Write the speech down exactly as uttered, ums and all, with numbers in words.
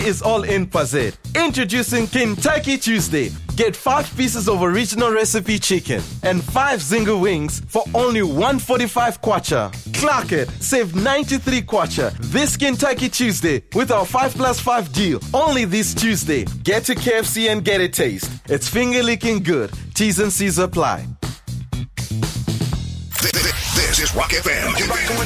is all in Pazet. Introducing Kentucky Tuesday. Get five pieces of original recipe chicken and five Zinger wings for only one forty-five kwacha. Clock it. Save ninety-three kwacha this Kentucky Tuesday with our five plus five deal. Only this Tuesday. Get to K F C and get a taste. It's finger licking good. T's and C's apply. This is Rock F M.